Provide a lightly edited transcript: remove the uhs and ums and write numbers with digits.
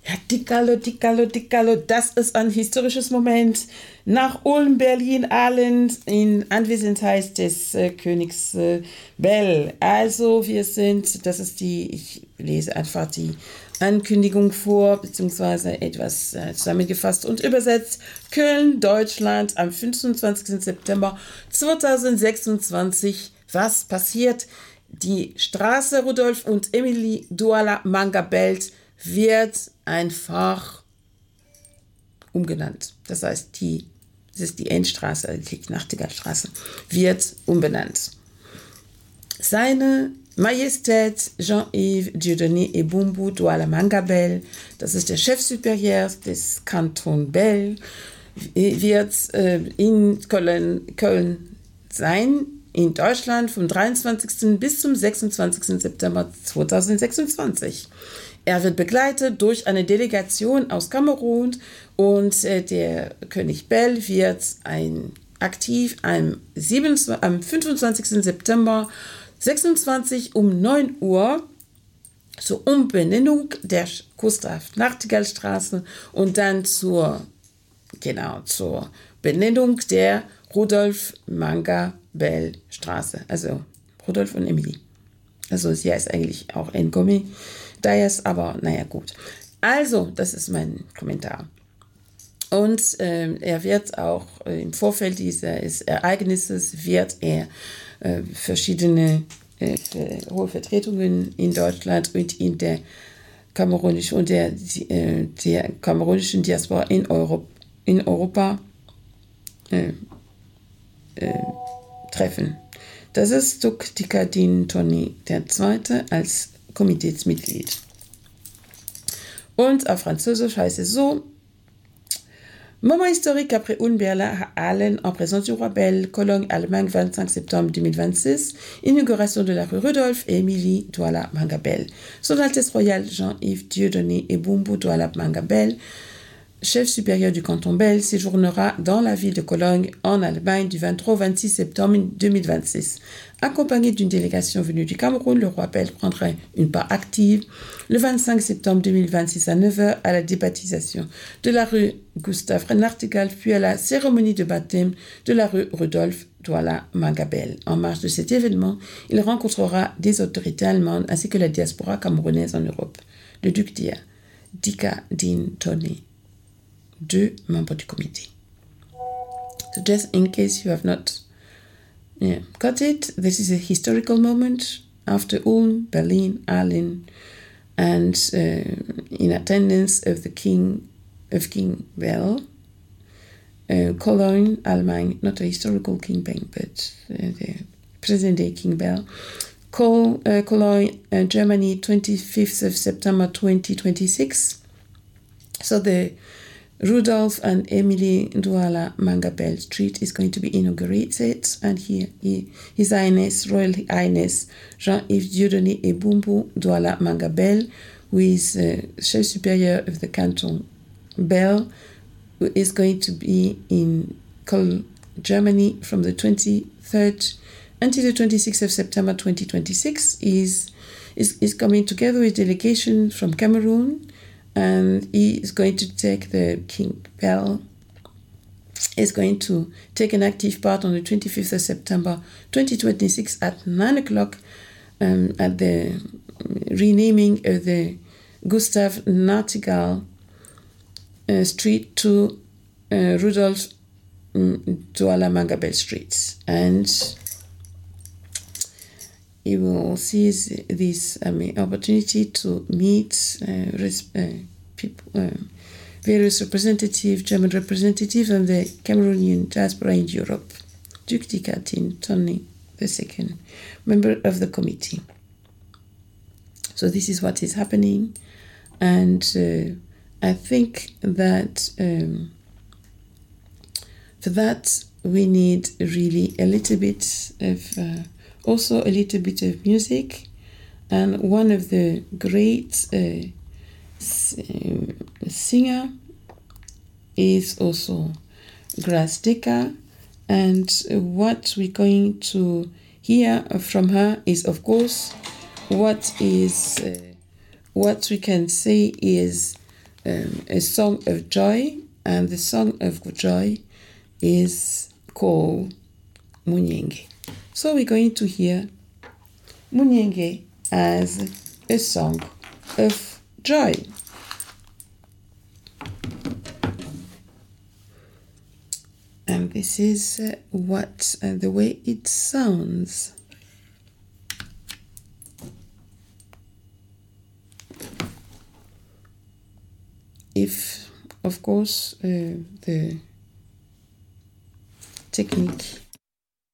Dickerlo, das ist ein historisches Moment. Nach Ulm, Berlin, Aalen in Anwesenheit des Königs Bell. Also ich lese einfach die Ankündigung vor, beziehungsweise etwas zusammengefasst und übersetzt. Köln, Deutschland, am 25. September 2026. Was passiert? Die Straße Rudolf und Emilie Douala Manga-Belt wird einfach umgenannt. Das heißt, das ist die Endstraße, die Nachtigallstraße, wird umbenannt. Seine Majestät Jean-Yves Dieudonné Ebumbu Douala Manga-Bel, das ist der Chef supérieur des Kanton Bell, wird in Köln sein, in Deutschland vom 23. bis zum 26. September 2026. Er wird begleitet durch eine Delegation aus Kamerun und der König Bell wird aktiv am 25. September 26 um 9 Uhr zur Umbenennung der Gustav-Nachtigall-Straße und dann zur Benennung der Rudolf-Manga-Bell-Straße, also Rudolf und Emilie. Also sie heißt eigentlich auch Ngome Dias, aber naja, gut. Also, das ist mein Kommentar. Und er wird auch im Vorfeld dieses Ereignisses verschiedene hohe Vertretungen in Deutschland und in der kamerunischen Diaspora in Europa treffen. Das ist Dikadin Tony II. Als Komiteesmitglied. Und auf Französisch heißt es so: Moment historique après Ulm, Berlin, Aalen, en présence du roi Bell, Cologne, Allemagne, 25 septembre 2026, inauguration de la rue Rudolf et Émilie Douala Manga-Bell. Son Altesse royale Jean-Yves Dieudonné Ebumbu Douala Manga-Bell, chef supérieur du canton Bell, séjournera dans la ville de Cologne, en Allemagne, du 23 au 26 septembre 2026. Accompagné d'une délégation venue du Cameroun, le roi Bell prendra une part active le 25 septembre 2026 à 9h à la débaptisation de la rue Gustave Nachtigall, puis à la cérémonie de baptême de la rue Rudolf Douala Manga-Bell. En marge de cet événement, il rencontrera des autorités allemandes ainsi que la diaspora camerounaise en Europe. Le duc Dika Din Tony, 2 membres du comité. So just in case you have not got it, this is a historical moment after Ulm, Berlin, Aalen, and in attendance of King Bell, Cologne, Allemagne, not a historical King Bell, but the present-day King Bell, Cologne, Germany, 25th of September 2026. So the Rudolf and Emilie Douala Manga-Bell Street is going to be inaugurated, and here His Highness, Royal Highness Jean-Yves Dieudonné Ebumbu Douala Manga-Bell, who is Chef Superior of the Canton Bell, who is going to be in Cologne, Germany from the 23rd until the 26th of September 2026, is coming together with delegation from Cameroon, and he is going to take the King Bell. Is going to take an active part on the 25th of September 2026 at 9 o'clock at the renaming of the Gustav Nachtigall Street to Rudolf Douala Manga-Bell Street. And he will seize this opportunity to meet people, various representatives, German representatives, and the Cameroonian diaspora in Europe. Duc Dikatin Tony II, member of the committee. So this is what is happening, and I think that for that we need really a little bit of also a little bit of music, and one of the great singer is also Grace Dicker, and what we're going to hear from her is, of course, what we can say is a song of joy, and the song of joy is called Munyenge. So we're going to hear Munyenge as a song of joy. And this is what the way it sounds. If, of course, the technique